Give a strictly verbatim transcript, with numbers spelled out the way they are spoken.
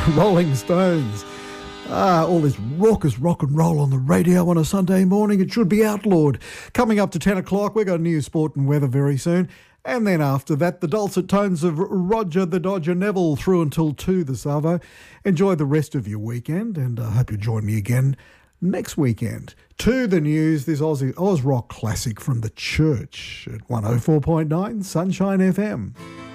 Rolling Stones. Ah, all this raucous rock and roll on the radio on a Sunday morning. It should be outlawed. Coming up to ten o'clock, we've got news, sport and weather very soon. And then after that, the dulcet tones of Roger the Dodger Neville through until two this Arvo. Enjoy the rest of your weekend, and I hope you join me again next weekend. To the news, this Aussie Oz rock classic from the church at one oh four point nine Sunshine F M.